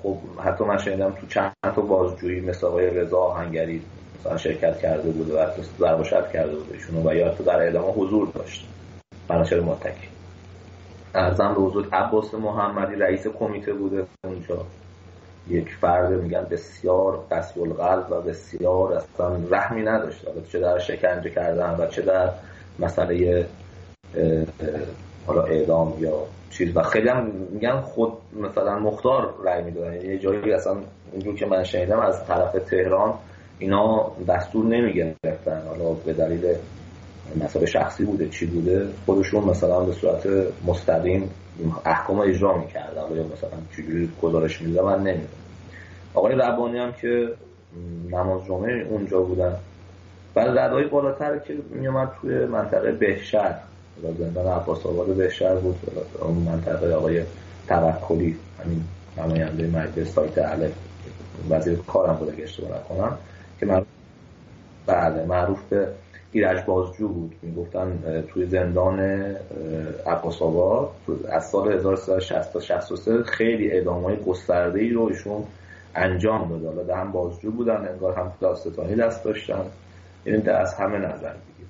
خب حتی من شنیدم تو چند تا بازجویی مثل آقای رضا آهنگری مثلا شرکت کرده بود و ضرب و شتم کرده بود ایشونو و یا حتی در اعدام حضور داشت مناصر متکی. ارزم به حضور عباس محمدی رئیس کمیته بوده اونجا، یک فرد میگن بسیار قسوة القلب و بسیار اصلا رحمی نداشت، چه در شکنجه کردن و چه در مسئله حالا اعدام یا چیز. و خیلی هم میگن خود مثلا مختار رأی میدادن، یه جایی اصلا اونجور که من شنیدم از طرف تهران اینا دستور نمیگرفتن، حالا به دلیل مسئله شخصی بوده چی بوده، خودشون مثلا به صورت مستقیم احکام اجرا میکردن یا مثلا چجوری گزارش میدادن من نمیدونم. آقای ربانی هم که نماز جمعه اونجا بودن. بعد ردای بالاتر که میومد توی منطقه بهشهر، زندان عباس آباد بهشهر بود، اون منطقه آقای توکلی همین نماینده مجلس سایت الف وزیر کارم بود اگه اشتباه نکنم که معروف به ایرج بازجو بود. میگفتن توی زندان عباس آباد از سال 1360 تا 63 خیلی اعدام‌های گسترده‌ای رو ایشون انجام داد. حالا هم بازجو بودن، انگار هم دادستانی دست داشتن. این از همه نظر بگیر.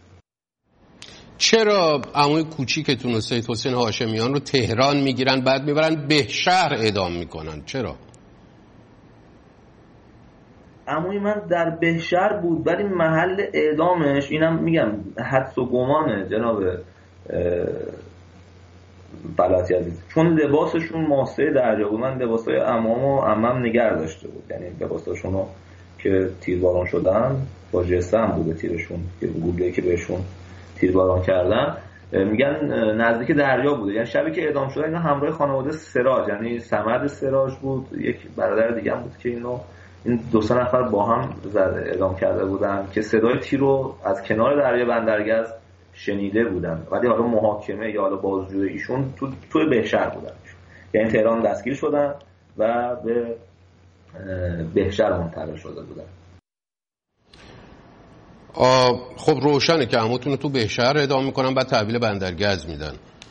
چرا عموی کوچیکتون و سید حسین هاشمیان رو تهران میگیرن بعد میبرن بهشهر اعدام میکنن؟ چرا؟ عموی من در بهشهر بود ولی محل اعدامش اینم میگم حدس و گمانه جناب بلاتی عزیز، چون لباسشون ماسه دریا بود. من لباسای عمام و عمم نگر داشته بود، یعنی لباساشون رو که تیرباران شدن با جسم بوده تیرشون که گوله که بهشون تیرباران کردن، میگن نزدیک دریا بوده. یعنی شبی که اعدام شدن اینا همراه خانواده سراج، یعنی صمد سراج بود، یک برادر دیگه هم بود که این 2-3 نفر با هم اعدام کرده بودن که صدای تیر رو از کنار دریا بندرگز شنیده بودن. ولی حالا محاکمه یا حالا بازجوی ایشون توی بهشهر بودن، یعنی تهران دستگیر شدن و به بهشهر منتقل شده بودن. خب روشنه که عموتون رو تو بهشهر اعدام میکنن بعد تحویل بندرگز میدن.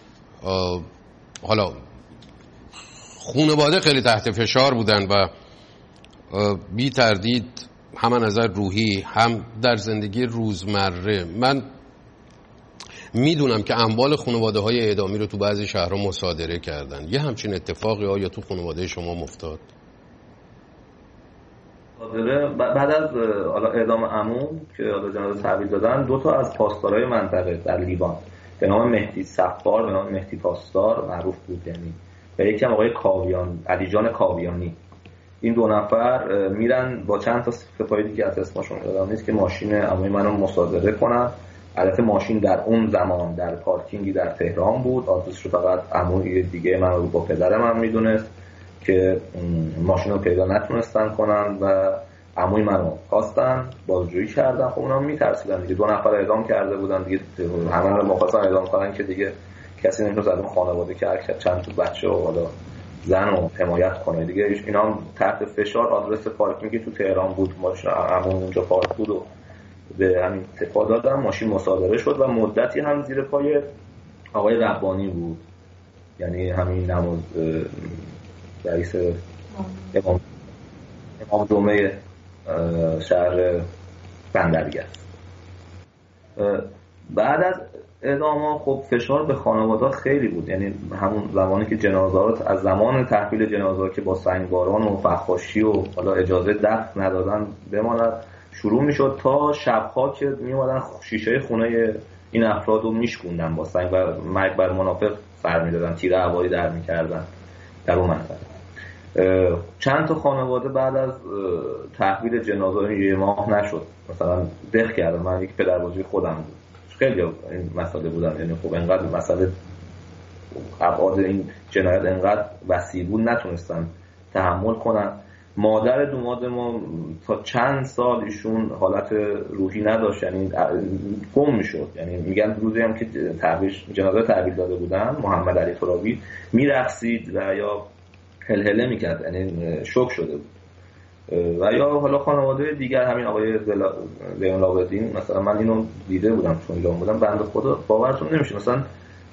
حالا خانواده خیلی تحت فشار بودن و بی تردید هم نظر روحی هم در زندگی روزمره. من میدونم که اموال خانواده های اعدامی رو تو بعضی شهرها مصادره کردن. یه همچین اتفاقی آیا تو خانواده شما افتاد؟ بعد از حالا اعدام عموم که حالا جنازه تحویل دادن، 2 تا از پاسدارای منطقه در لیوان به نام مهدی صفار به نام مهدی پاسدار معروف بود، یعنی و یکی هم آقای کاویان علی جان کاویانی، این 2 نفر میرن با چند تا سپاهی دیگه از اسمشون یادم نیست که ماشین عموی منو مصادره کنن. البته ماشین در اون زمان در پارکینگی در تهران بود، آدرسش رو فقط عموی دیگه من رو با پدرم هم میدونست که ماشین رو پیدا نتونستن کنن و عموی منو خواستن بازجویی کردن. خب اونا میترسیدن دیگه، 2 نفر اعدام کرده بودن دیگه، همه رو مخواستن اعدام کنن که دیگه کسی نمیتونه از اون خانواده که چند تا بچه و حالا زن رو حمایت کنه دیگه. اینا هم تحت فشار. آدرس پارکینگی تو تهران بود، ماشین عموم اونجا پارک بود و به همین تکا دادن، ماشین مصادره شد و مدتی هم زیر پای آقای ربانی بود، یعنی همین نماز رئیس امام جمعه شهر بندرگز. بعد از اعدام خب فشار به خانواده خیلی بود، یعنی همون زمانی که جنازات از زمان تحویل جنازات که با سنگباران و فخاشی و حالا اجازه دفن ندادن بماند شروع میشد تا شبها که میومدن شیشه خونه این افراد رو میشکوندن با سنگ و مرگ بر منافق سر میدادن، تیر هوایی در میکردن در اون منطقه. چند تا خانواده بعد از تحویل جنازه یه ماه نشد مثلا دق کردن. من یک پدربزرگ خودم بود، خیلی این مسئله بودن، یعنی خب انقدر مسئله ابعاد این جنایت انقدر وسیع بود نتونستن تحمل کنن. مادر دوماد ما تا چند سال ایشون حالت روحی نداشت، یعنی گم میشد. یعنی میگن روزی هم که جنازه تحویل داده بودن محمد علی ترابی میرقصید و یا هلهله میکرد، یعنی شوک شده بود. و یا حالا خانواده دیگر همین آقای زین العابدین مثلا من اینو دیده بودم چون ایران بودم، بنده خدا باورتون نمیشه مثلا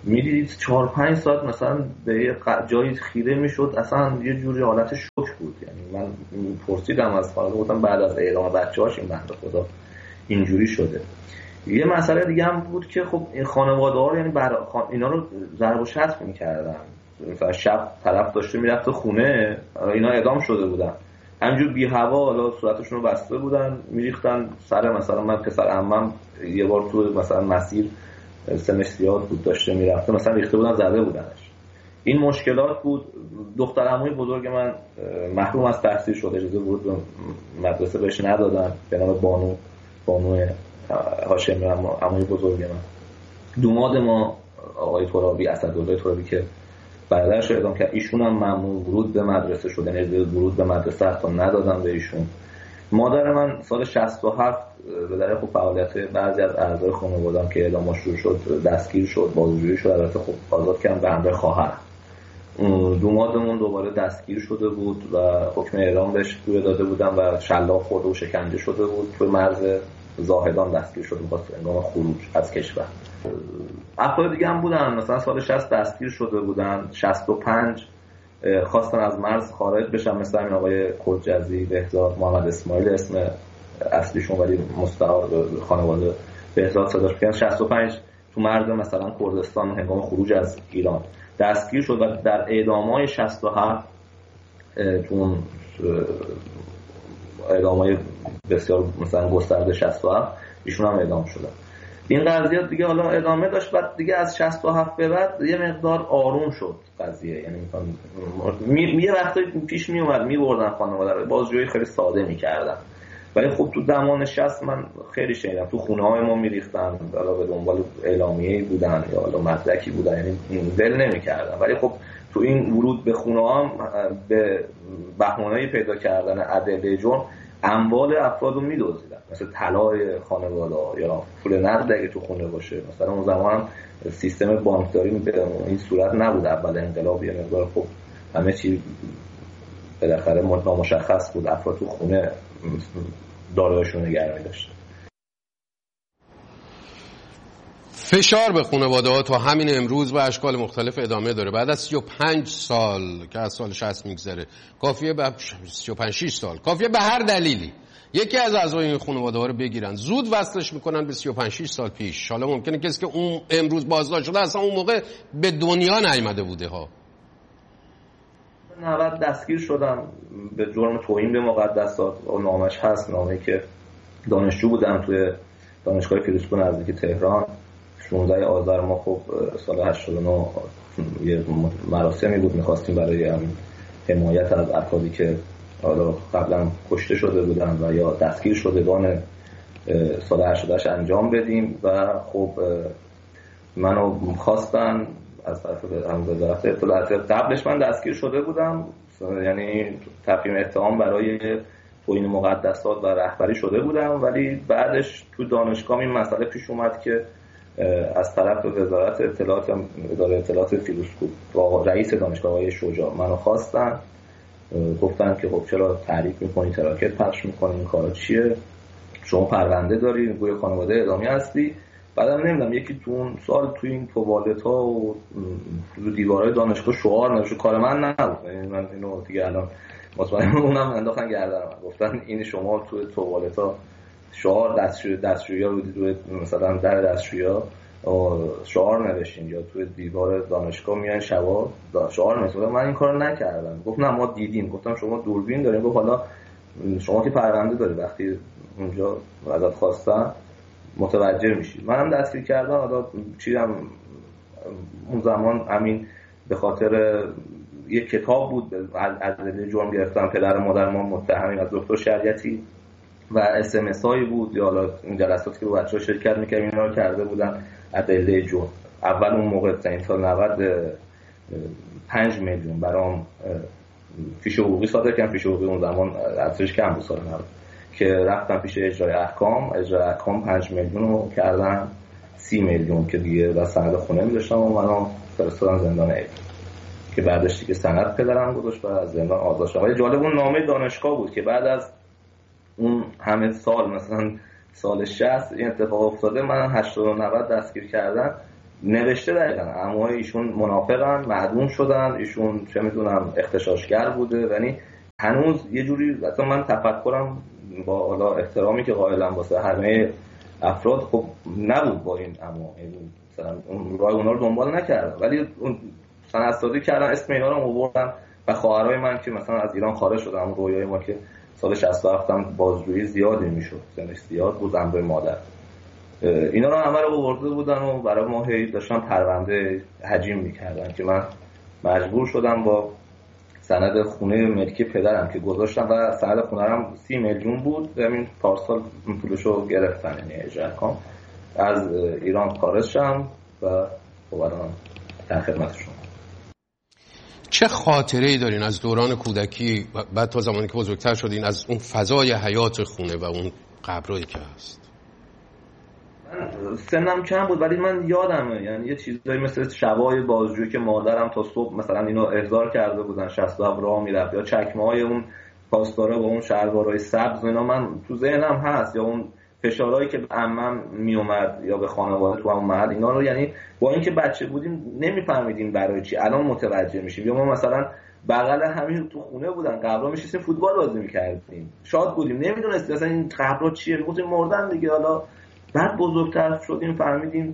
میدیدید 4-5 ساعت مثلا به یه جایی خیره میشد، اصلا یه جوری حالت شوک بود. یعنی من پرسیدم از خانم، گفتم بعد از اعدام بچه‌هاش این بنده خدا اینجوری شده. یه مسئله دیگه هم بود که خب این خانواده‌ها رو یعنی اینا رو ضرب و شتم می‌کردن. مثلا شب طرف داشته میرفت خونه، اینا اعدام شده بودن، همینجور بی هوا حالا صورتشون رو بسته بودن میریختن سر مثلا من پسر عمم یه بار تو مثلا مسیر سنش زیاد بود داشته میرفته، مثلا ریخته بودن زده بودنش. این مشکلات بود. دختر عموی بزرگ من محروم از تحصیل شد، اجازه ورود به مدرسه بهش ندادن به نام بانو هاشمی، عموی بزرگ من. دوماد ما آقای ترابی، اسدالله ترابی که برادرش رو اعدام کرد، ایشون هم ممنوع ورود به مدرسه شدن، اجازه ورود به مدرسه حتی ندادن به ایشون. مادر من سال 67 به دلیل خب فعالیت بعضی از اعضای خانواده‌ام که اعدامش شروع شد دستگیر شد، بازجویی شد، البته خب آزاد کردن به همراه خواهر. دومادمون دوباره دستگیر شده بود و حکم اعدام بهش داده بودن و شلاق خورده و شکنجه شده بود، توی مرز زاهدان دستگیر شده بود هنگام خروج از کشور. افراد دیگه هم بودن، مثلا سال 60 دستگیر شده بودن، 65 خواستن از مرز خارج بشن، مثل همین آقای کلجزی، بهزاد، محمد اسماعیل اسم اصلیشون ولی مستعار خانواده بهزاد صداش می‌کنن. 65 تو مرز مثلا کردستان هنگام خروج از ایران دستگیر شد و در اعدام‌های 67 تو اعدام‌های بسیار مثلا گسترده 67 ایشون هم اعدام شدن. این قضیه دیگه حالا ادامه داشت، بعد دیگه از 67 به بعد یه مقدار آروم شد قضیه. یعنی یه وقتی پیش می اومد می‌بردن خانواده رو، بازجویی خیلی ساده می‌کردن، ولی خب تو زمان 60 من خیلی شنیدم تو خونه‌های ما می‌ریختن، حالا به دنبال اعلامیه‌ای بودن یا حالا مدرکی بودن، یعنی ول نمی‌کردن. ولی خب تو این ورود به خونه‌ها هم به بهانه‌ای پیدا کردن ادله جرم اموال افراد رو می‌دزدیدن، مثل طلای خانواده‌ها یا پول نقد اگه تو خونه باشه. مثلا اون زمان سیستم بانکداری به این صورت نبود، اول انقلاب یه مقدار خب همه چی بالاخره نامشخص بود، افراد تو خونه دارایی‌شون نگرانی داشتن. فشار به خانواده‌ها تا همین امروز به اشکال مختلف ادامه داره. بعد از 35 سال که از سال 60 میگذره، کافیه به 35-6 سال، کافیه به هر دلیلی یکی از اعضای این خانواده‌ها رو بگیرن، زود وصلش میکنن به 35-6 سال پیش. حالا ممکنه کسی که اون امروز بازداشت شده اصلا اون موقع به دنیا نیامده بوده ها. 90 دستگیر شدم به جرم توهین به مقدسات، نامش هست، نامه‌ای که دانشجو بودم توی دانشگاه فیروزکوه نزدیک تهران. 16 آذر ما خب سال 89 یه مراسمی بود، می‌خواستیم برای حمایت از افرادی که حالا قبلا کشته شده بودن و یا دستگیر شدگان سال 88 انجام بدیم و خب منو خواستن از طرف وزارت اطلاعات. قبلش من دستگیر شده بودم، یعنی تفهیم اتهام برای توهین مقدسات و رهبری شده بودم، ولی بعدش تو دانشگاه این مسئله پیش اومد که از طرف وزارت اطلاعات، اداره اطلاعات فیروزکوه با رئیس دانشگاه آقای شجاع منو خواستن، گفتن که خب چرا تحریک میکنی، تراکت پخش میکنی، این کارا چیه، شما پرونده داری، گویا خانواده اعدامی هستی. بعدم نمیدونم یکی تو اون سال تو این توالت‌ها و دیوارهای دانشگاه شعار نوشته، کار من نبود، من اینو دیگه الان مطمئنم اونم انداختن گردن من، گفتن این شما تو توالت‌ها شعار دستشویی‌ها رو مثلا در دستشویی‌ها شعار نوشتین یا تو دیوار دانشگاه میان شبا شعار نوشتن. من این کارو نکردم. گفتم ما دیدیم. گفتم شما دوربین دارین؟ گفت حالا شما که پرونده داری، وقتی اونجا ازت خواستن متوجه میشی. منم دستگیر کردم. حالا چیدم اون زمان همین به خاطر یک کتاب بود از جرم گرفتم، پدر مادر ما متهمیم از دکتر شریعتی و SMS هایی بود یا حالا این جلساتی که با بچه‌ها شرکت می‌کردیم اینا رو کرده بودن ادله جرم. اول اون موقع تا این سال 90 5 میلیون برام فیش حقوقی صادر کردم. فیش حقوقی اون زمان ارزشش کم بود سال 90 که رفتم پیش اجرای احکام 5 میلیون رو کردم 30 میلیون که دیگه و سند خونه می‌داشتم و منو فرستادن زندان عید که بعدش دیگه سند پدرم گذاشت و از زندان آزاد شدم. ولی جالب اون نامه دانشگاه بود که بعد از اون همه سال، مثلا سال 60 این اتفاق افتاده، من 80 و 90 دستگیر کردن، نوشته دقیقا عموهای ایشون منافقن، معدوم شدن، ایشون چه میدونم اغتشاشگر بوده. یعنی هنوز یه جوری مثلا من تفکرم با حالا احترامی که قائلم واسه همه افراد خب نبود با این عمو، مثلا اون راه اونا رو دنبال نکردم، ولی اون سندسازی کردن، اسم اینا رو آوردن و خواهرای من که مثلا از ایران خارج شدن، رویای ما که سال 67 هم بازجویی زیادی میشد، سنش زیاد بود، امروی مادر، اینا رو همه رو آورده بودن و برای ما هی داشتن پرونده حجیم میکردن که من مجبور شدم با سند خونه ملکی پدرم که گذاشتم و سند خونه‌ام 30 میلیون بود، همین پارسال پولشو گرفتن، یعنی اجرا از ایران خارج شدم و خب الان در خدمت شما. چه خاطره‌ای دارین از دوران کودکی بعد تا زمانی که بزرگتر شدین از اون فضای حیات خونه و اون قبرایی که هست؟ من سنم کم بود ولی من یادمه، یعنی یه چیزایی مثل شبای بازجویی که مادرم تا صبح مثلا اینو احضار کرده بودن، 67 راه میرفت، یا چکمه‌های اون پاسدارا با اون شلوارای سبز، اینا من تو ذهنم هست، یا اون فشارهایی که به عمم میومد یا به خانواده تو اون محل، اینا رو یعنی با اینکه بچه بودیم نمیفهمیدیم برای چی، الان متوجه میشیم. یا ما مثلا بغل همین تو خونه بودن قبرا میشستیم فوتبال بازی میکردیم، شاد بودیم، نمیدونستیم اصلا این قبرا چیه، میگفتیم مردن دیگه. حالا بعد بزرگتر شدیم فهمیدیم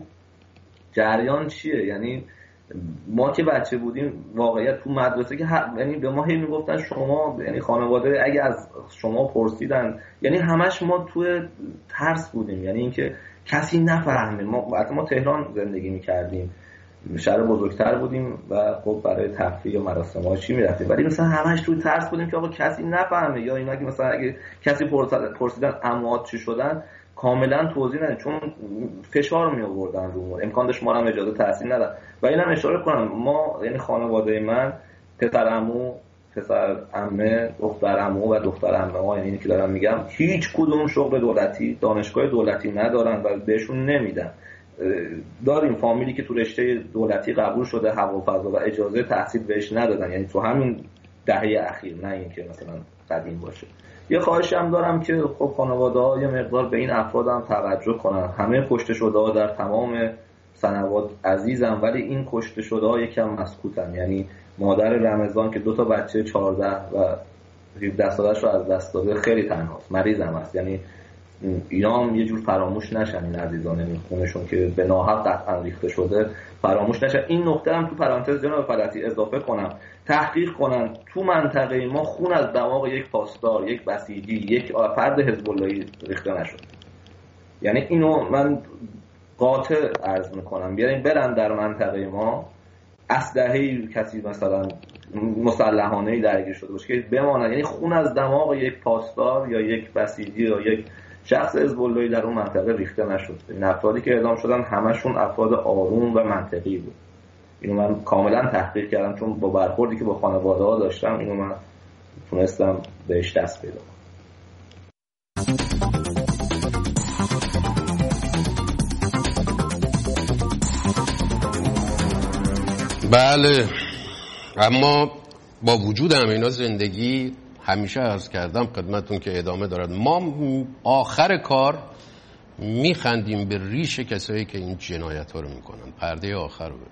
جریان چیه. یعنی ما که بچه بودیم واقعیت تو مدرسه که یعنی به ما هی میگفتن شما، یعنی خانواده اگه از شما پرسیدن، یعنی همش ما تو ترس بودیم، یعنی اینکه کسی نفهمه. ما تهران زندگی میکردیم، شهر بزرگتر بودیم و خب برای تفریح و مراسم‌ها چی میرفتیم، ولی مثلا همش تو ترس بودیم که آقا کسی نفهمه، یا اینا که مثلا اگه کسی پرسیدن اموات چی شدن کاملا توضیح ندن، چون فشار می آوردن رو امکان داشت ما هم اجازه تحصیل ندن. و اینم اشاره کنم، ما یعنی خانواده من پسر عمو، پسر عمه، دختر عمو و دختر عمه ها، یعنی اینی که دارم میگم هیچ کدوم شغل دولتی، دانشگاه دولتی ندارن و بهشون نمیدن. داریم فامیلی که تو رشته دولتی قبول شده هوافضا و اجازه تحصیل بهش ندادن، یعنی تو همین دهه اخیر، نه اینکه مثلا قدیم باشه. یه خواهشی هم دارم که خب خانواده‌ها یه مقدار به این افراد هم توجه کنن. همه کشته شده‌ها در تمام سنوات عزیزم، ولی این کشته شده‌ها یکم مسکوتن. یعنی مادر رمضان که 2 بچه 14 و 17 سالش رو از دست داده خیلی تنهاست، مریض هم هست. یعنی اینا هم یه جور فراموش نشن، این عزیزان این خونشون که به ناحق قطعا ریخته شده فراموش نشن. این نکته هم تو پرانتز جناب فلتی اضافه کنم، تحقیق کنن تو منطقه ما خون از دماغ یک پاسدار، یک بسیجی، یک فرد حزب اللهی ریخته نشد. یعنی اینو من قاطع عرض میکنم، بیارین برن در منطقه ما اسلحه‌ای کسی مثلا مسلحانه‌ای درگیر شده باشه که بمانه، یعنی خون از دماغ یک پاسدار یا یک بسیجی یا یک شخص حزب اللهی در اون منطقه ریخته نشد. این افرادی که اعدام شدن همشون افراد آروم و منطقی بود. اینو من کاملا تحقیق کردم، چون با برخوردی که با خانواده‌ها داشتم اینو من تونستم بهش دست پیدا کنم. بله، اما با وجود همینا زندگی همیشه عرض کردم خدمتون که ادامه دارد. ما آخر کار میخندیم به ریش کسایی که این جنایت ها رو میکنن. پرده آخر رو ببین.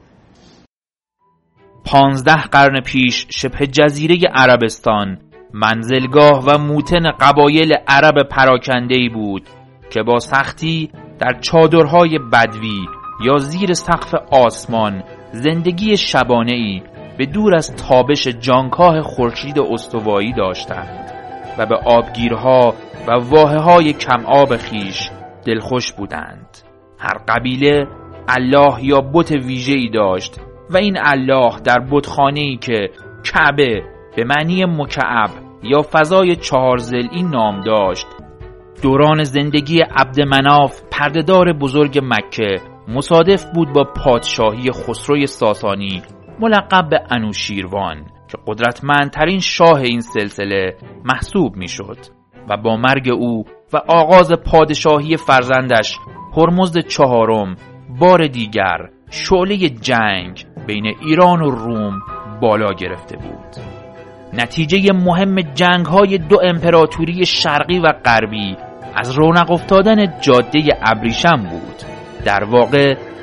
15 قرن پیش شبه جزیره عربستان منزلگاه و موطن قبایل عرب پراکنده‌ای بود که با سختی در چادرهای بدوی یا زیر سقف آسمان زندگی شبانه‌ای به دور از تابش جانکاه خورشید استوایی داشتند و به آبگیرها و واحه‌های کم آب خیش دلخوش بودند. هر قبیله الله یا بت ویژه‌ای داشت و این الله در بتخانه‌ای که کعبه به معنی مکعب یا فضای 4 ضلعی نام داشت. دوران زندگی عبدمناف پردهدار بزرگ مکه مصادف بود با پادشاهی خسروی ساسانی ملقب به انوشیروان که قدرتمندترین شاه این سلسله محسوب میشد و با مرگ او و آغاز پادشاهی فرزندش هرمزد 4 بار دیگر شعله جنگ بین ایران و روم بالا گرفته بود. نتیجه مهم جنگ‌های 2 امپراتوری شرقی و غربی از رونق افتادن جاده ابریشم بود. در واقع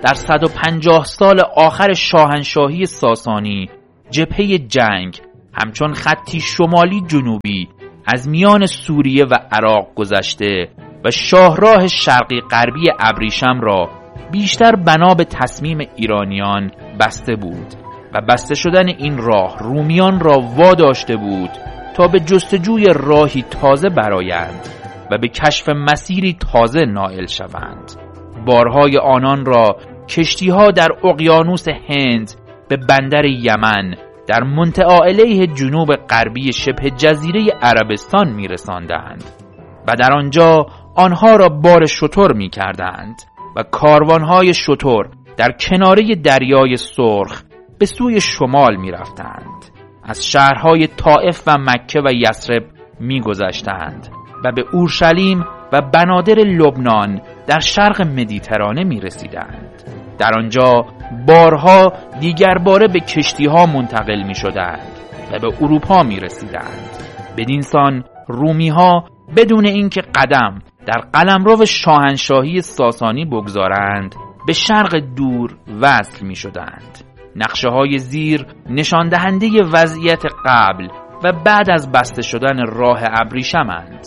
در 150 سال آخر شاهنشاهی ساسانی جبهه جنگ همچون خطی شمالی جنوبی از میان سوریه و عراق گذشته و شاهراه شرقی غربی ابریشم را بیشتر بنا به تصمیم ایرانیان بسته بود و بسته شدن این راه رومیان را واداشته بود تا به جستجوی راهی تازه برآیند و به کشف مسیری تازه نائل شوند. بارهای آنان را کشتی‌ها در اقیانوس هند به بندر یمن در منطقه علیه جنوب غربی شبه جزیره عربستان می‌رساندند و در آنجا آنها را بار شتر می‌کردند و کاروانهای شتر در کناره دریای سرخ به سوی شمال می‌رفتند. از شهرهای طائف و مکه و یثرب می‌گذشتند و به اورشلیم و بنادر لبنان در شرق مدیترانه می‌رسیدند. در آنجا بارها دیگر باره به کشتی‌ها منتقل می‌شدند و به اروپا می‌رسیدند. بدین سان رومی‌ها بدون اینکه قدم در قلمرو شاهنشاهی ساسانی بگذارند به شرق دور وصل می‌شدند. نقشه‌های زیر نشان دهنده وضعیت قبل و بعد از بسته شدن راه ابریشم‌اند.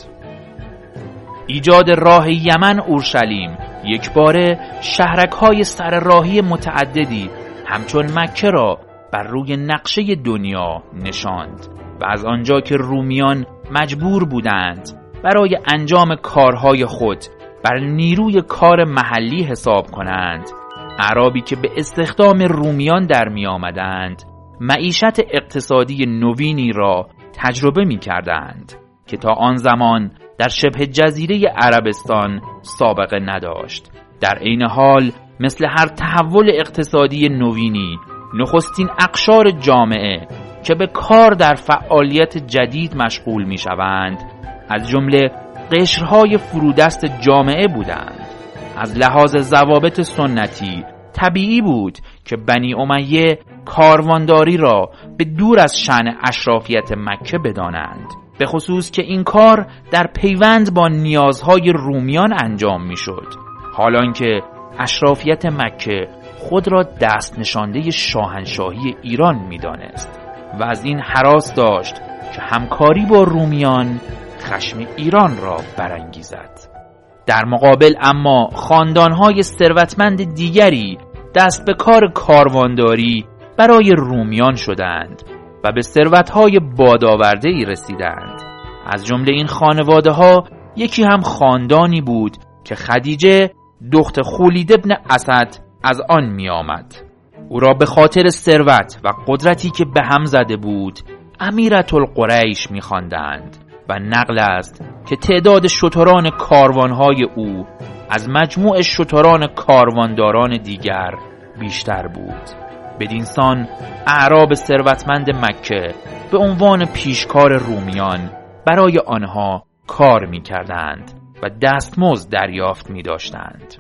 ایجاد راه یمن اورشلیم یک باره شهرک‌های سر راهی متعددی همچون مکه را بر روی نقشه دنیا نشاند و از آنجا که رومیان مجبور بودند برای انجام کارهای خود بر نیروی کار محلی حساب کنند، اعرابی که به استخدام رومیان در می آمدند معیشت اقتصادی نوینی را تجربه می کردند که تا آن زمان در شبه جزیره عربستان سابقه نداشت. در عین حال مثل هر تحول اقتصادی نوینی، نخستین اقشار جامعه که به کار در فعالیت جدید مشغول می شوند از جمله قشرهای فرودست جامعه بودند. از لحاظ ضوابط سنتی طبیعی بود که بنی امیه کاروانداری را به دور از شأن اشرافیت مکه بدانند، به خصوص که این کار در پیوند با نیازهای رومیان انجام می شد، حالان که اشرافیت مکه خود را دست نشانده شاهنشاهی ایران می دانست و از این هراس داشت که همکاری با رومیان خشم ایران را برانگیزد. در مقابل اما خاندانهای ثروتمند دیگری دست به کار کاروانداری برای رومیان شدند و به ثروتهای بادآورده‌ای رسیدند. از جمله این خانواده‌ها یکی هم خاندانی بود که خدیجه دخت خولید ابن اسد از آن می آمد. او را به خاطر ثروت و قدرتی که به هم زده بود امیرة القریش می خواندند و نقل است که تعداد شتران کاروانهای او از مجموع شتران کاروانداران دیگر بیشتر بود. بدین سان اعراب ثروتمند مکه به عنوان پیشکار رومیان برای آنها کار می کردند و دستمزد دریافت می داشتند.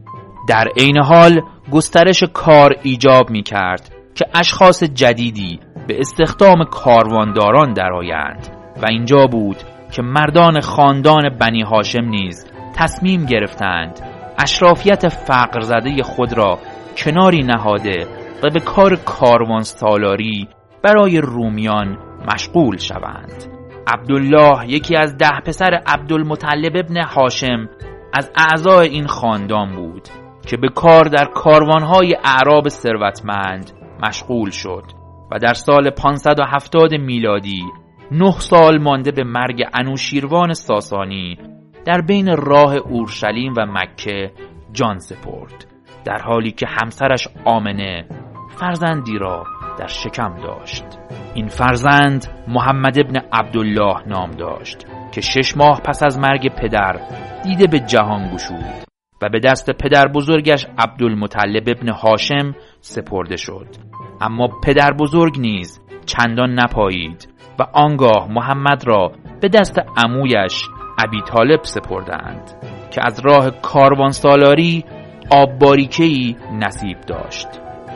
در عین حال گسترش کار ایجاب می کرد که اشخاص جدیدی به استخدام کاروانداران درآیند و اینجا بود که مردان خاندان بنی هاشم نیز تصمیم گرفتند اشرافیت فقر زده خود را کناری نهاده و به کار کاروان سالاری برای رومیان مشغول شوند. عبدالله یکی از 10 پسر عبدالمطلب ابن هاشم از اعضای این خاندان بود که به کار در کاروانهای اعراب ثروتمند مشغول شد و در سال 570 میلادی 9 سال مانده به مرگ انوشیروان ساسانی در بین راه اورشلیم و مکه جان سپرد، در حالی که همسرش آمنه فرزندی را در شکم داشت. این فرزند محمد ابن عبدالله نام داشت که 6 ماه پس از مرگ پدر دیده به جهان گشود و به دست پدر بزرگش عبدالمطلب ابن هاشم سپرده شد. اما پدر بزرگ نیز چندان نپایید و آنگاه محمد را به دست عمویش ابی طالب سپردند که از راه کاروانسالاری آب باریکه‌ای نصیب داشت.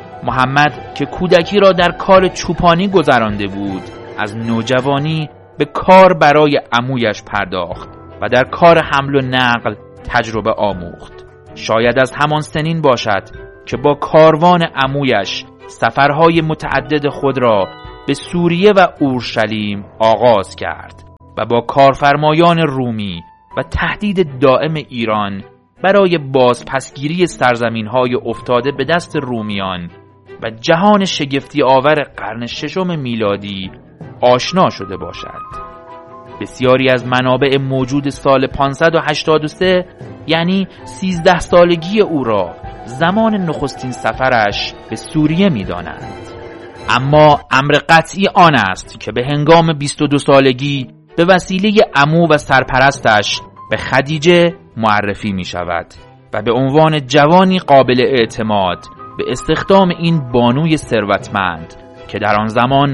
محمد که کودکی را در کار چوپانی گذرانده بود، از نوجوانی به کار برای عمویش پرداخت و در کار حمل و نقل تجربه آموخت. شاید از همان سنین باشد که با کاروان عمویش سفرهای متعدد خود را به سوریه و اورشلیم آغاز کرد و با کارفرمایان رومی و تهدید دائم ایران برای بازپسگیری سرزمین‌های افتاده به دست رومیان و جهان شگفتی آور قرن ششم میلادی آشنا شده باشد. بسیاری از منابع موجود سال 583 یعنی 13 سالگی او را زمان نخستین سفرش به سوریه می‌دانند. اما امر قطعی آن است که به هنگام 22 سالگی به وسیله عمو و سرپرستش به خدیجه معرفی می شود و به عنوان جوانی قابل اعتماد به استخدام این بانوی ثروتمند که در آن زمان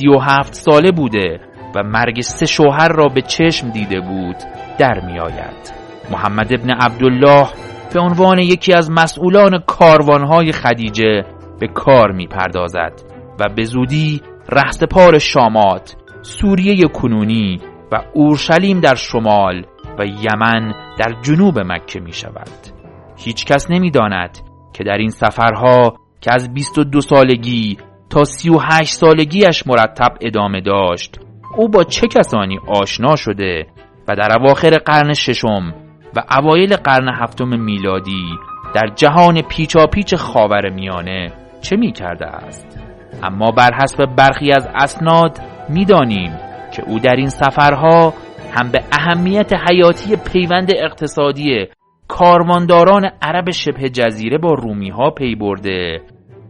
37 ساله بوده و مرگ 3 شوهر را به چشم دیده بود در می آید. محمد ابن عبدالله به عنوان یکی از مسئولان کاروانهای خدیجه به کار می پردازد و به زودی رهسپار شامات، سوریه کنونی و اورشلیم در شمال و یمن در جنوب مکه می شود. هیچ کس نمی داند که در این سفرها که از 22 سالگی تا 38 سالگیش مرتب ادامه داشت او با چه کسانی آشنا شده و در اواخر قرن ششم و اوایل قرن هفتم میلادی در جهان پیچاپیچ خاورمیانه چه می کرده است. اما بر حسب برخی از اسناد می دانیم که او در این سفرها هم به اهمیت حیاتی پیوند اقتصادی کاروانداران عرب شبه جزیره با رومی ها پی برده،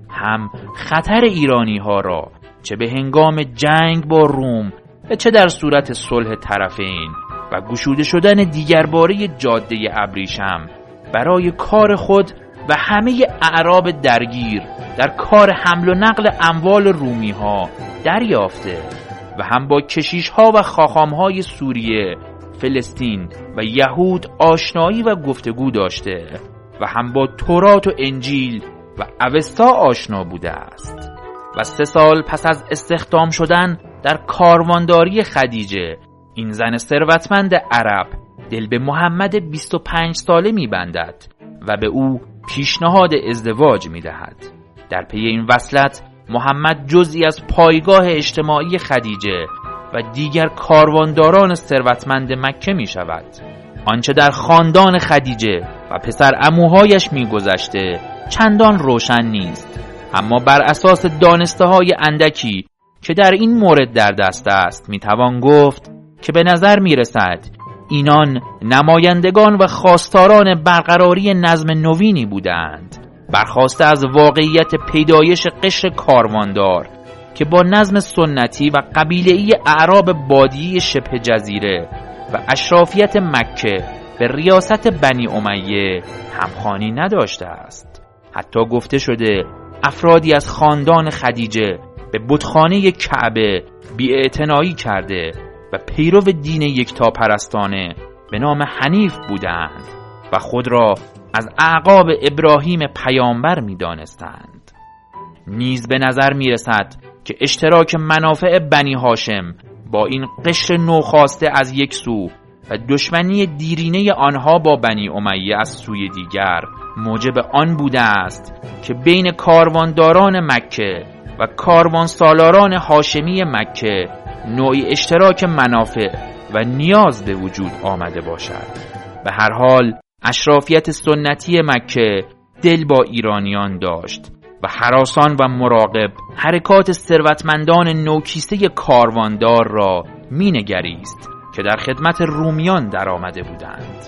هم خطر ایرانی ها را چه به هنگام جنگ با روم و چه در صورت صلح طرفین و گشوده شدن دیگرباره جاده ابریشم برای کار خود و همه اعراب درگیر در کار حمل و نقل اموال رومی ها دریافته و هم با کشیش ها و خاخام های سوریه، فلسطین و یهود آشنایی و گفتگو داشته و هم با تورات و انجیل و اوستا آشنا بوده است و 3 سال پس از استخدام شدن در کاروانداری خدیجه این زن ثروتمند عرب دل به محمد 25 ساله می‌بندد و به او پیشنهاد ازدواج می‌دهد. در پی این وصلت محمد جزئی از پایگاه اجتماعی خدیجه و دیگر کاروانداران ثروتمند مکه می‌شود. آنچه در خاندان خدیجه و پسر عموهایش می‌گذشته چندان روشن نیست، اما بر اساس دانسته‌های اندکی که در این مورد در دست است میتوان گفت که به نظر میرسد اینان نمایندگان و خواستاران برقراری نظم نوینی بودند، برخواسته از واقعیت پیدایش قشر کارواندار که با نظم سنتی و قبیله‌ای اعراب بادیه شبه جزیره و اشرافیت مکه به ریاست بنی امیه همخوانی نداشته است. حتی گفته شده افرادی از خاندان خدیجه به بتخانه کعبه بی‌اعتنایی کرده و پیرو دین یکتاپرستانه به نام حنیف بودند و خود را از اعقاب ابراهیم پیامبر می دانستند. نیز به نظر می رسد که اشتراک منافع بنی هاشم با این قشر نوخاسته از یک سو و دشمنی دیرینه آنها با بنی امیه از سوی دیگر موجب آن بوده است که بین کاروانداران مکه و کاروان سالاران هاشمی مکه نوعی اشتراک منافع و نیاز به وجود آمده باشد. به هر حال اشرافیت سنتی مکه دل با ایرانیان داشت و هراسان و مراقب حرکات ثروتمندان نوکیسه کارواندار را مینگریست که در خدمت رومیان در آمده بودند.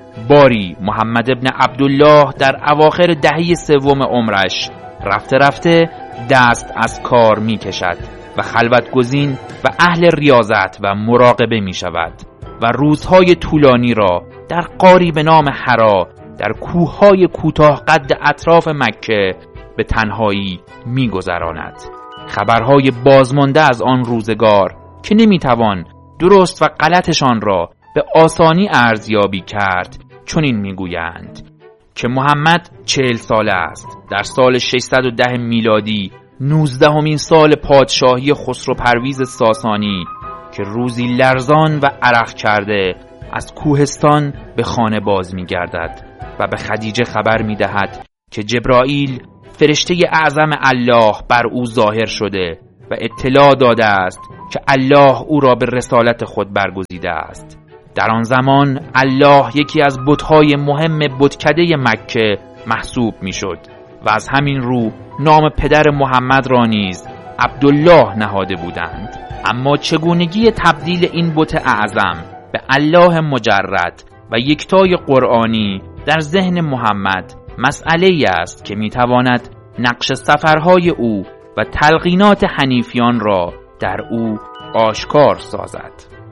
باری محمد ابن عبدالله در اواخر دهه 3 عمرش رفته رفته دست از کار می کشد و خلوت گزین و اهل ریاضت و مراقبه می شود و روزهای طولانی را در غاری به نام حرا در کوههای کوتاه قد اطراف مکه به تنهایی می گذراند. خبرهای بازمانده از آن روزگار که نمی توان درست و غلطشان را به آسانی ارزیابی کرد چنین می گویند که محمد 40 ساله است. در سال 610 میلادی 19مین سال پادشاهی خسرو پرویز ساسانی که روزی لرزان و عرق کرده از کوهستان به خانه باز می گردد و به خدیجه خبر می دهد که جبرائیل فرشته اعظم الله بر او ظاهر شده و اطلاع داده است که الله او را به رسالت خود برگزیده است. در آن زمان الله یکی از بت‌های مهم بتکده مکه محسوب می‌شد و از همین رو نام پدر محمد را نیز عبدالله نهاده بودند. اما چگونگی تبدیل این بت اعظم به الله مجرد و یکتای قرآنی در ذهن محمد مسئله‌ای است که می‌تواند نقش سفرهای او و تلقینات حنیفیان را در او آشکار سازد.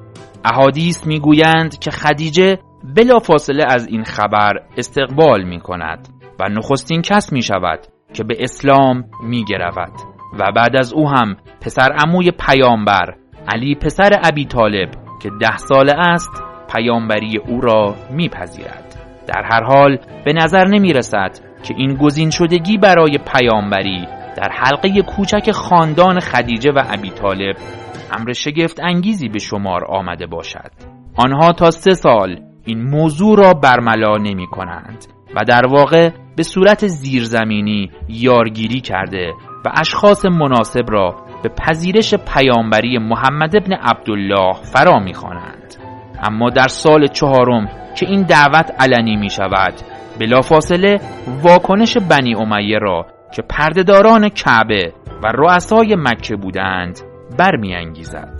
احادیث می‌گویند که خدیجه بلافاصله از این خبر استقبال می‌کند و نخستین کس می‌شود که به اسلام می‌گرود و بعد از او هم پسر عموی پیامبر علی پسر ابی طالب که 10 ساله است پیامبری او را می‌پذیرد. در هر حال به نظر نمی‌رسد که این گزین شدگی برای پیامبری در حلقه کوچک خاندان خدیجه و ابی طالب امر شگفت انگیزی به شمار آمده باشد. آنها تا 3 سال این موضوع را برملا نمی کنند و در واقع به صورت زیرزمینی یارگیری کرده و اشخاص مناسب را به پذیرش پیامبری محمد ابن عبدالله فرا می خوانند. اما در سال 4 که این دعوت علنی می شود بلافاصله واکنش بنی امیه را که پردهداران کعبه و رؤسای مکه بودند برمی انگیزد.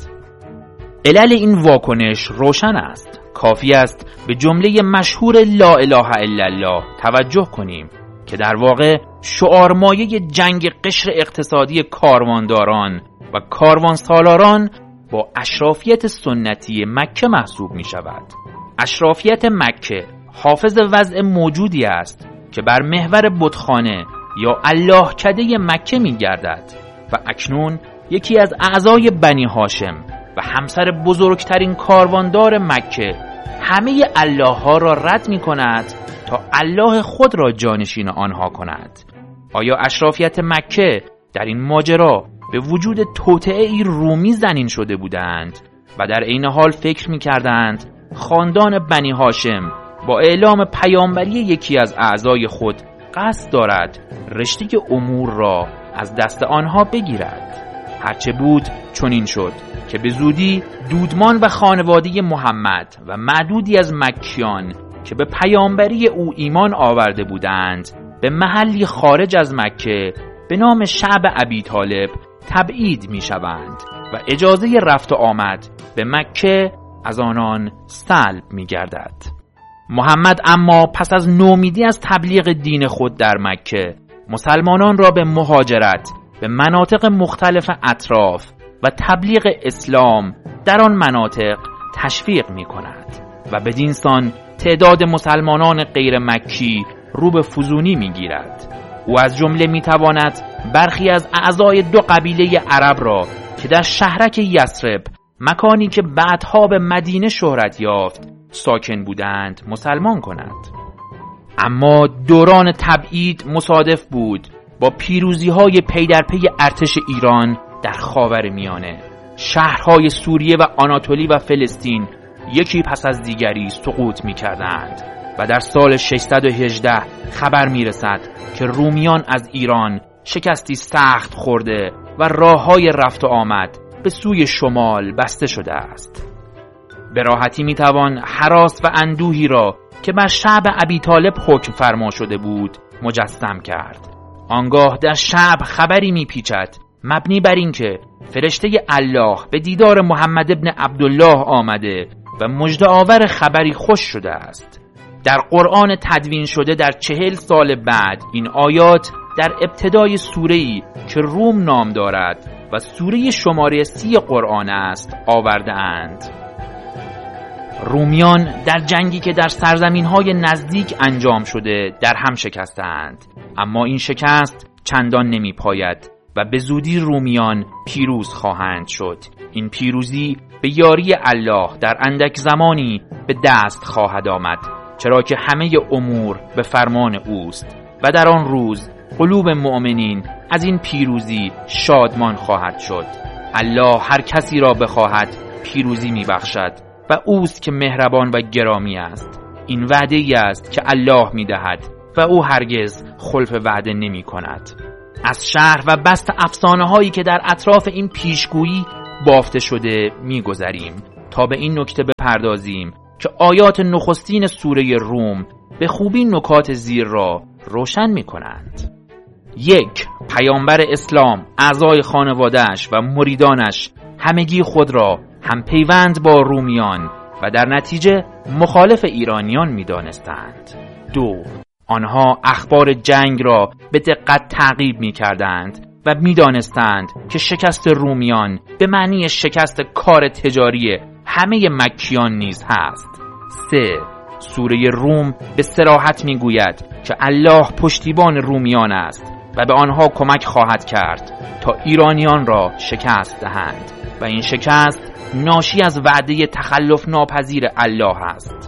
علل این واکنش روشن است. کافی است به جمله مشهور لا اله الا الله توجه کنیم که در واقع شعارمایه جنگ قشر اقتصادی کاروانداران و کاروانسالاران با اشرافیت سنتی مکه محسوب می شود. اشرافیت مکه حافظ وضع موجودی است که بر محور بتخانه یا الله کده مکه می گردد و اکنون یکی از اعضای بنی هاشم و همسر بزرگترین کارواندار مکه همه الله ها را رد می کند تا الله خود را جانشین آنها کند. آیا اشرافیت مکه در این ماجرا به وجود توطئه‌ای رومی زنین شده بودند و در عین حال فکر می کردند خاندان بنی هاشم با اعلام پیامبری یکی از اعضای خود قصد دارد رشته امور را از دست آنها بگیرد؟ هرچه بود چنین شد که به زودی دودمان و خانواده محمد و معدودی از مکیان که به پیامبری او ایمان آورده بودند به محلی خارج از مکه به نام شعب ابی طالب تبعید می شوند و اجازه رفت و آمد به مکه از آنان سلب می گردد. محمد اما پس از نومیدی از تبلیغ دین خود در مکه مسلمانان را به مهاجرت به مناطق مختلف اطراف و تبلیغ اسلام در آن مناطق تشویق می کند و بدین سان تعداد مسلمانان غیر مکی رو به فزونی می گیرد. او از جمله می تواند برخی از اعضای 2 قبیله عرب را که در شهرک یثرب مکانی که بعدها به مدینه شهرت یافت ساکن بودند مسلمان کند. اما دوران تبعید مصادف بود با پیروزی‌های پی در پی ارتش ایران در خاورمیانه. شهرهای سوریه و آناتولی و فلسطین یکی پس از دیگری سقوط می‌کردند و در سال 618 خبر می‌رسد که رومیان از ایران شکستی سخت خورده و راه‌های رفت و آمد به سوی شمال بسته شده است. به راحتی می‌توان هراس و اندوهی را که بر شعب ابی طالب حکم فرما شده بود مجسم کرد. آنگاه در شعب خبری میپیچد مبنی بر اینکه فرشته الله به دیدار محمد ابن عبدالله آمده و مژده آور خبری خوش شده است. در قرآن تدوین شده در 40 سال بعد این آیات در ابتدای سوره‌ای که روم نام دارد و سوره شماره 30 قرآن است آورده اند. رومیان در جنگی که در سرزمین‌های نزدیک انجام شده در هم شکستند، اما این شکست چندان نمی‌پاید و به زودی رومیان پیروز خواهند شد. این پیروزی به یاری الله در اندک زمانی به دست خواهد آمد، چرا که همه امور به فرمان اوست و در آن روز قلوب مؤمنین از این پیروزی شادمان خواهد شد. الله هر کسی را بخواهد پیروزی می‌بخشد و اوست که مهربان و گرامی است. این وعده‌ای است که الله می‌دهد و او هرگز خلف وعده نمی کند. از شرح و بست افسانه هایی که در اطراف این پیشگویی بافته شده می گذریم تا به این نکته بپردازیم که آیات نخستین سوره روم به خوبی نکات زیر را روشن می کنند. 1. پیامبر اسلام، اعضای خانواده‌اش و مریدانش همگی خود را هم پیوند با رومیان و در نتیجه مخالف ایرانیان می دانستند. 2. آنها اخبار جنگ را به دقت تعقیب می کردند و می دانستند که شکست رومیان به معنی شکست کار تجاری همه مکیان نیز هست. 3. سوره روم به صراحت می گوید که الله پشتیبان رومیان است و به آنها کمک خواهد کرد تا ایرانیان را شکست دهند و این شکست ناشی از وعده تخلف ناپذیر الله است.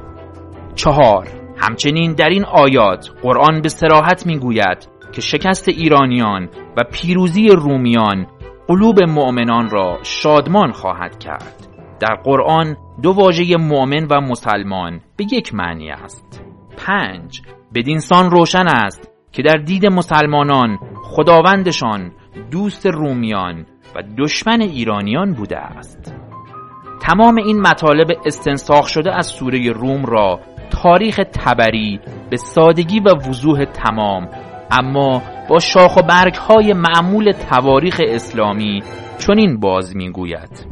4. همچنین در این آیات قرآن به صراحت می گوید که شکست ایرانیان و پیروزی رومیان قلوب مؤمنان را شادمان خواهد کرد. در قرآن دو واژه مؤمن و مسلمان به یک معنی است. 5. بدینسان روشن است که در دید مسلمانان خداوندشان دوست رومیان و دشمن ایرانیان بوده است. تمام این مطالب استنساخ شده از سوره روم را تاریخ طبری به سادگی و وضوح تمام اما با شاخ و برگ های معمول تواریخ اسلامی چنین باز میگوید: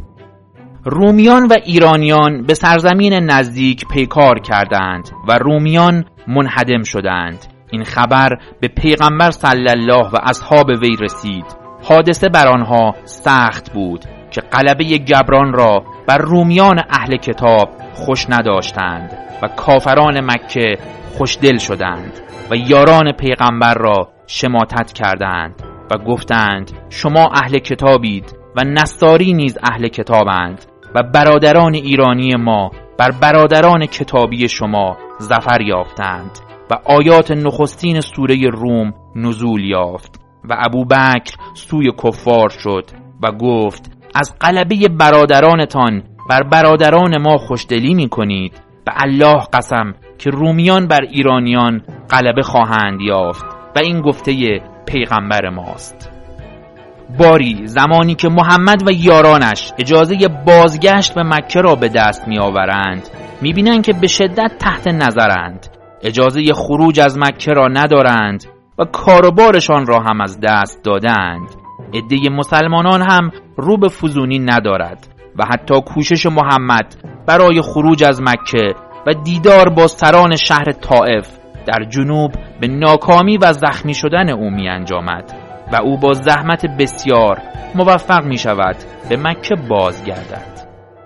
رومیان و ایرانیان به سرزمین نزدیک پیکار کردند و رومیان منهدم شدند. این خبر به پیغمبر صلی الله و اصحاب وی رسید. حادثه بر آنها سخت بود که غلبه گبران را بر رومیان اهل کتاب خوش نداشتند و کافران مکه خوشدل شدند و یاران پیغمبر را شماتت کردند و گفتند شما اهل کتابید و نصاری نیز اهل کتابند و برادران ایرانی ما بر برادران کتابی شما ظفر یافتند و آیات نخستین سوره روم نزول یافت و ابوبکر سوی کفار شد و گفت از غلبه برادرانتان بر برادران ما خوشدلی می کنید. به الله قسم که رومیان بر ایرانیان غلبه خواهند یافت و این گفته پیغمبر ماست. باری زمانی که محمد و یارانش اجازه بازگشت به مکه را به دست می آورند می بینند که به شدت تحت نظرند، اجازه خروج از مکه را ندارند و کاروبارشان را هم از دست دادند. عده مسلمانان هم رو به فزونی ندارد و حتی کوشش محمد برای خروج از مکه و دیدار با سران شهر طائف در جنوب به ناکامی و زخمی شدن او می انجامد و او با زحمت بسیار موفق می شود به مکه بازگردد.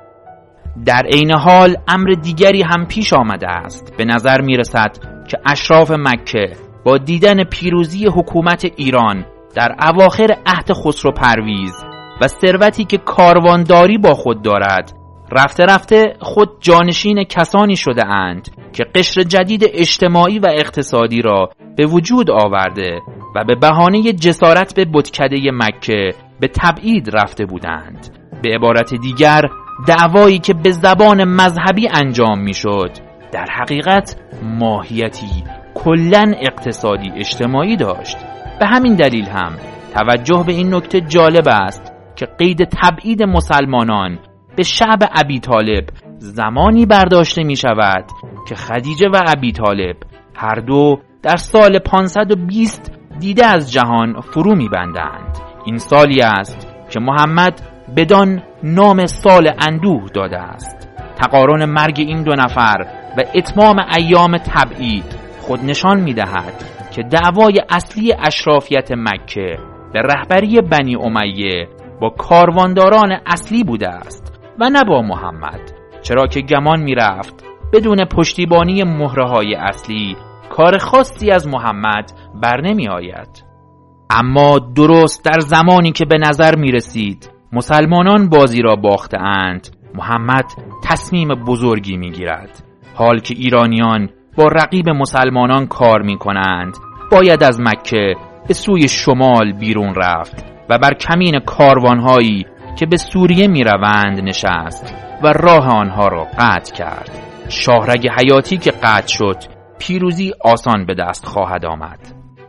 در عین حال امر دیگری هم پیش آمده است. به نظر می رسد که اشراف مکه با دیدن پیروزی حکومت ایران در اواخر عهد خسرو پرویز و ثروتی که کاروانداری با خود دارد رفته رفته خود جانشین کسانی شده اند که قشر جدید اجتماعی و اقتصادی را به وجود آورده و به بهانه جسارت به بتکده مکه به تبعید رفته بودند. به عبارت دیگر دعوایی که به زبان مذهبی انجام میشد در حقیقت ماهیتی کلاً اقتصادی اجتماعی داشت. به همین دلیل هم توجه به این نکته جالب است که قید تبعید مسلمانان به شعب ابی طالب زمانی برداشته می شود که خدیجه و ابی طالب هر دو در سال 520 دیده از جهان فرو می بندند. این سالی است که محمد بدان نام سال اندوه داده است. تقارن مرگ این دو نفر و اتمام ایام تبعید خود نشان می دهد که دعوای اصلی اشرافیت مکه به رهبری بنی امیه با کاروانداران اصلی بوده است و نه با محمد، چرا که گمان می رفت بدون پشتیبانی مهره‌های اصلی کار خاصی از محمد بر نمی آید. اما درست در زمانی که به نظر می رسید مسلمانان بازی را باخته اند، محمد تصمیم بزرگی می گیرد. حال که ایرانیان با رقیب مسلمانان کار می کنند، باید از مکه به سوی شمال بیرون رفت و بر کمین کاروانهایی که به سوریه می روند نشست و راه آنها را قطع کرد. شاهرگ حیاتی که قطع شد پیروزی آسان به دست خواهد آمد.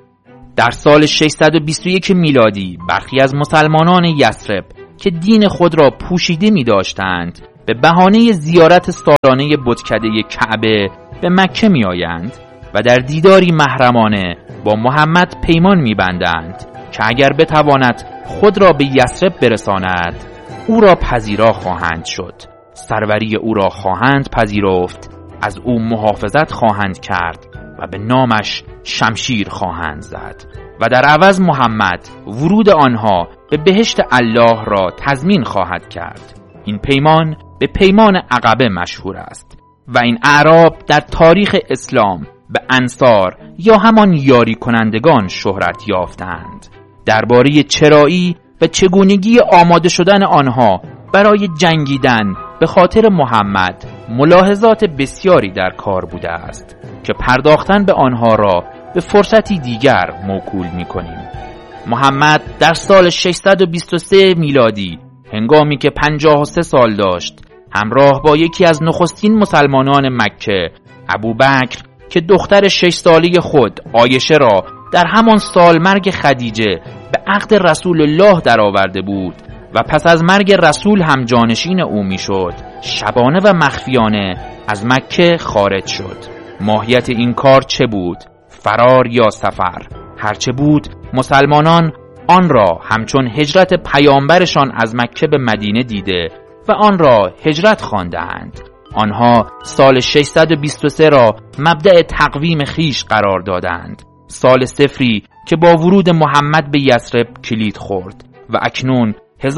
در سال 621 میلادی برخی از مسلمانان یثرب که دین خود را پوشیده می داشتند به بهانه زیارت سالانه بتکده کعبه به مکه می آیند و در دیداری محرمانه با محمد پیمان می بندند که اگر بتواند خود را به یثرب برساند او را پذیرا خواهند شد، سروری او را خواهند پذیرفت، از او محافظت خواهند کرد و به نامش شمشیر خواهند زد و در عوض محمد ورود آنها به بهشت الله را تضمین خواهد کرد. این پیمان به پیمان عقبه مشهور است و این اعراب در تاریخ اسلام به انصار یا همان یاری کنندگان شهرت یافتند. درباره چرایی و چگونگی آماده شدن آنها برای جنگیدن به خاطر محمد ملاحظات بسیاری در کار بوده است که پرداختن به آنها را به فرصتی دیگر موکول می‌کنیم. محمد در سال 623 میلادی هنگامی که 53 سال داشت همراه با یکی از نخستین مسلمانان مکه ابوبکر که دختر 6 ساله خود عایشه را در همان سال مرگ خدیجه به عقد رسول الله درآورده بود و پس از مرگ رسول هم جانشین او میشد، شبانه و مخفیانه از مکه خارج شد. ماهیت این کار چه بود؟ فرار یا سفر؟ هرچه بود مسلمانان آن را همچون هجرت پیامبرشان از مکه به مدینه دیده و آن را هجرت خواندند. آنها سال 623 را مبدأ تقویم خیش قرار دادند، سال صفری که با ورود محمد به یثرب کلید خورد و اکنون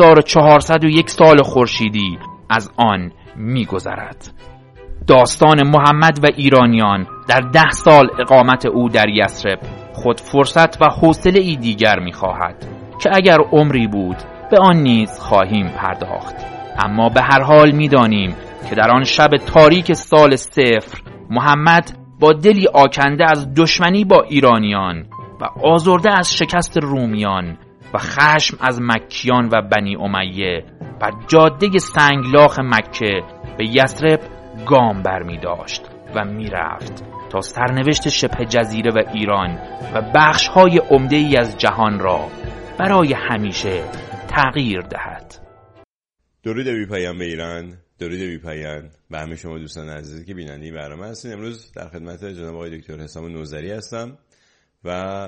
1401 سال خورشیدی از آن می‌گذرد. داستان محمد و ایرانیان در 10 سال اقامت او در یثرب خود فرصت و حوصله ای دیگر می‌خواهد که اگر عمری بود به آن نیز خواهیم پرداخت. اما به هر حال می‌دانیم که در آن شب تاریک سال صفر محمد با دلی آکنده از دشمنی با ایرانیان و آزرده از شکست رومیان و خشم از مکیان و بنی امیه بر جاده سنگلاخ مکه به یثرب گام برمی داشت و می رفت تا سرنوشت شبه جزیره و ایران و بخش‌های عمده‌ای از جهان را برای همیشه تغییر دهد. درود بی پایان به ایران، درود بی پایان به همه شما دوستان عزیزی که بیننده برنامه هستین. امروز در خدمت جناب آقای دکتر حسام نوذری هستم و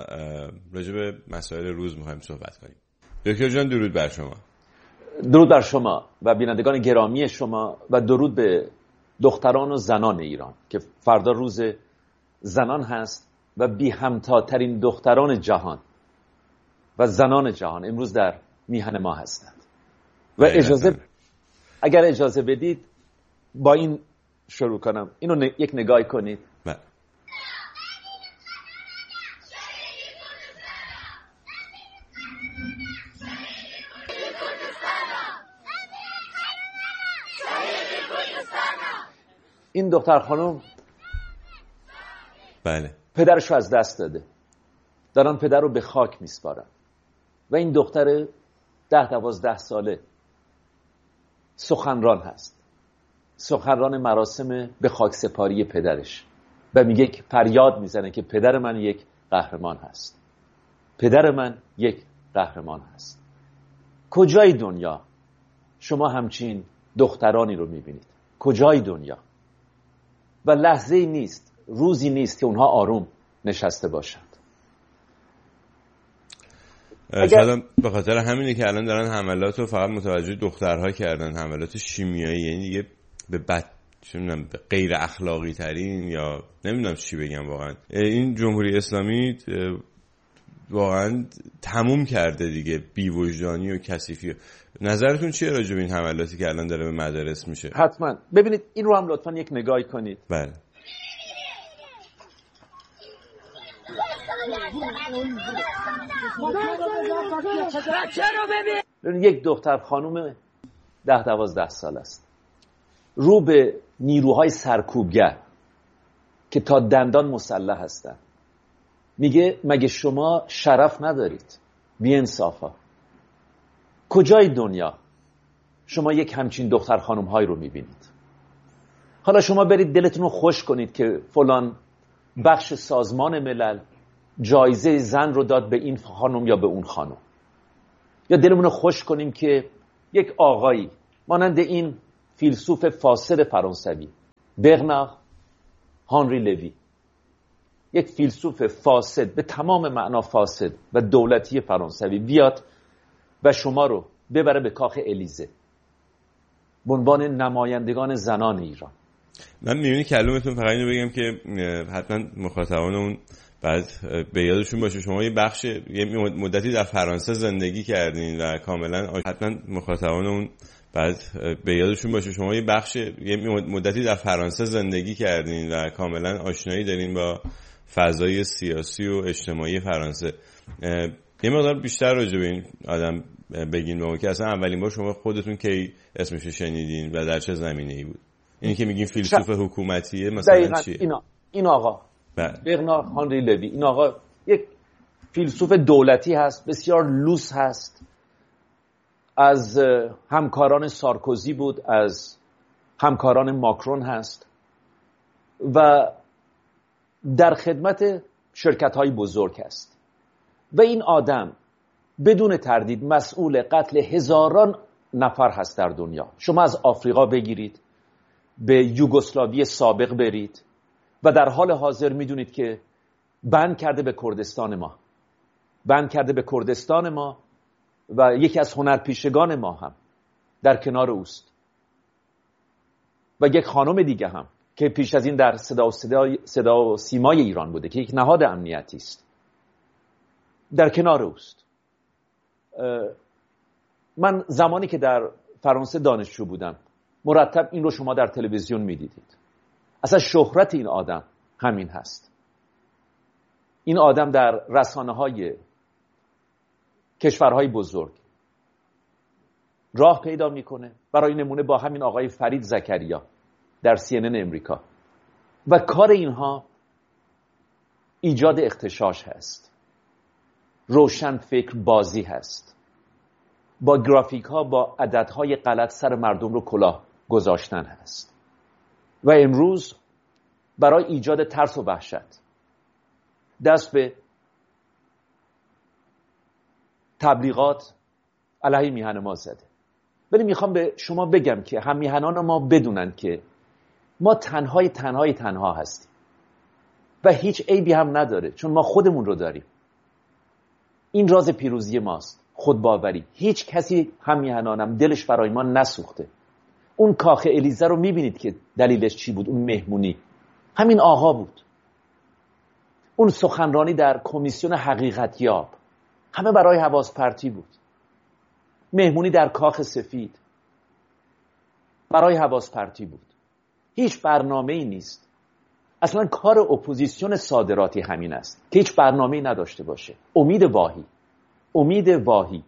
راجع به مسائل روز می‌خوایم صحبت کنیم. دکتر جان درود بر شما. درود بر شما و بینندگان گرامی شما و درود به دختران و زنان ایران که فردا روز زنان هست و بی همتاترین دختران جهان و زنان جهان امروز در میهن ما هستند و اگر اجازه بدید با این شروع کنم. اینو یک نگاهی کنید. این دختر خانم پدرش رو از دست داده، دارن پدر رو به خاک میسپارن و این دختر 10-12 ساله سخنران هست، سخنران مراسم به خاک سپاری پدرش و میگه که فریاد میزنه که پدر من یک قهرمان هست، پدر من یک قهرمان هست. کجای دنیا شما همچین دخترانی رو میبینید؟ کجای دنیا؟ و لحظه‌ای نیست، روزی نیست که اونها آروم نشسته باشند. شاید به خاطر همینه که الان دارن حملات رو فقط متوجه دخترها کردن، حملات شیمیایی، یعنی دیگه به غیر اخلاقی ترین یا نمیدونم چی بگم. واقعا این جمهوری اسلامی واقعا تموم کرده دیگه، بی‌وجدانی و کثیفی. نظرتون چیه راجع به این حملاتی که الان داره به مدارس میشه؟ حتما ببینید این رو هم لطفاً یک نگاهی کنید. بله. یک دختر خانوم 10-12 سال است، رو به نیروهای سرکوبگر که تا دندان مسلح هستند میگه مگه شما شرف ندارید؟ بی‌انصافا. کجای دنیا شما یک همچین دختر خانوم های رو میبینید؟ حالا شما برید دلتون رو خوش کنید که فلان بخش سازمان ملل جایزه زن رو داد به این خانم یا به اون خانم. یا دلمون رو خوش کنیم که یک آقایی مانند این فیلسوف فاسد فرانسوی برنار هانری لوی، یک فیلسوف فاسد به تمام معنا فاسد و دولتی فرانسوی، بیاد و شما رو ببره به کاخ الیزه به عنوان نمایندگان زنان ایران. من میونی کلمتون فقط اینو بگم که حتما مخاطبانمون بعد به یادشون باشه شما یه مدتی در فرانسه زندگی کردین و کاملا حتما مخاطبانمون بعد به یادشون باشه شما یه مدتی در فرانسه زندگی کردین و کاملا آشنایی دارین با فضای سیاسی و اجتماعی فرانسه. یه مقدار بیشتر راجع به این آدم بگین به ما که اصلا اولین بار شما خودتون کی اسمش رو شنیدین و در چه زمینه‌ای بود؟ اینی که میگین فیلسوف حکومتیه مثلا چیه؟ این آقا برنار هانری لوی، این آقا یک فیلسوف دولتی هست، بسیار لوس هست، از همکاران سارکوزی بود، از همکاران ماکرون هست و در خدمت شرکت‌های بزرگ است و این آدم بدون تردید مسئول قتل هزاران نفر هست در دنیا. شما از آفریقا بگیرید به یوگسلاوی سابق برید و در حال حاضر میدونید که بند کرده به کردستان ما و یکی از هنرپیشگان ما هم در کنار اوست و یک خانم دیگه هم که پیش از این در صدا و سیمای ایران بوده که یک نهاد امنیتی است در کنار اوست. من زمانی که در فرانسه دانشجو بودم مرتب این رو شما در تلویزیون میدیدید. اصلا شهرت این آدم همین هست. این آدم در رسانه‌های کشورهای بزرگ راه پیدا میکنه، برای نمونه با همین آقای فرید زکریا در CNN امریکا، و کار اینها ایجاد اغتشاش هست، روشن فکر بازی هست، با گرافیک ها با عددهای غلط سر مردم رو کلاه گذاشتن هست و امروز برای ایجاد ترس و وحشت دست به تبلیغات علیه میهن ما زده. ولی میخوام به شما بگم که هم میهنان ما بدونن که ما تنها هستیم و هیچ عیبی هم نداره، چون ما خودمون رو داریم. این راز پیروزی ماست، خودباوری. هیچ کسی هم میهنانم دلش برای ما نسوخته. اون کاخ الیزه رو میبینید که دلیلش چی بود؟ اون مهمونی همین آقا بود. اون سخنرانی در کمیسیون حقیقتیاب همه برای حواس پرتی بود. مهمونی در کاخ سفید برای حواس پرتی بود. هیچ برنامه‌ای نیست. اصلا کار اپوزیسیون صادراتی همین است که هیچ برنامه‌ای نداشته باشه. امید واهی،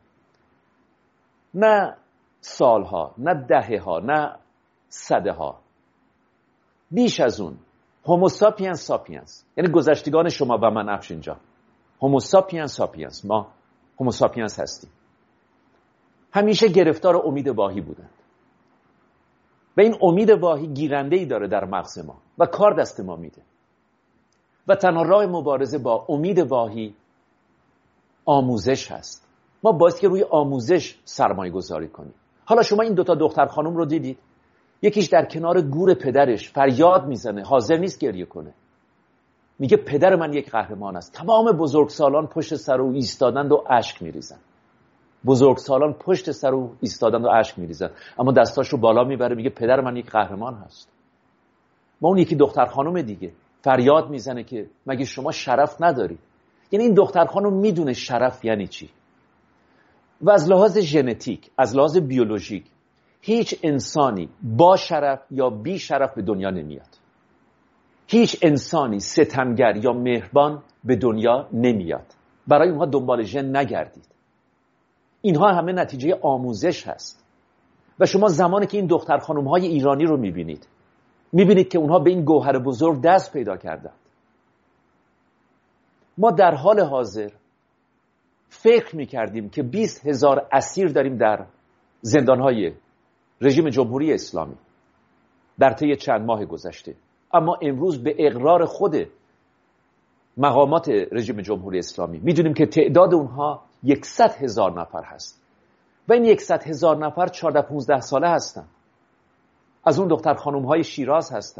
نه سالها، نه دهه‌ها، نه صدها، بیش از اون. هومو ساپینس یعنی گذشتگان شما و من افشین جان. هومو ساپینس ما هومو ساپینس هستیم. همیشه گرفتار امید واهی بودند و این امید واهی گیرنده‌ای داره در مغز ما و کار دست ما میده و تنها راه مبارزه با امید واهی آموزش هست. ما باید که روی آموزش سرمایه گذاری کنیم. حالا شما این دوتا دختر خانم رو دیدید، یکیش در کنار گور پدرش فریاد میزنه، حاضر نیست گریه کنه، میگه پدر من یک قهرمان است. تمام بزرگسالان پشت سر او ایستادند و اشک میریزن. اما دستاشو بالا میبره میگه پدر من یک قهرمان هست. ما اون یکی دختر خانم دیگه فریاد میزنه که مگه شما شرف نداری؟ یعنی این دختر خانم میدونه شرف یعنی چی. و از لحاظ ژنتیک، از لحاظ بیولوژیک، هیچ انسانی با شرف یا بی شرف به دنیا نمیاد. هیچ انسانی ستمگر یا مهربان به دنیا نمیاد. برای اونها دنبال ژن نگردید. اینها همه نتیجه آموزش هست. و شما زمانی که این دختر خانم های ایرانی رو میبینید که اونها به این گوهر بزرگ دست پیدا کردند. ما در حال حاضر فکر میکردیم که 20,000 اسیر داریم در زندانهای رژیم جمهوری اسلامی در طی چند ماه گذشته، اما امروز به اقرار خود مقامات رژیم جمهوری اسلامی میدونیم که تعداد اونها 100,000 نفر هست و این 100,000 نفر 14-15 ساله هستن. از اون دختر خانم های شیراز هستن،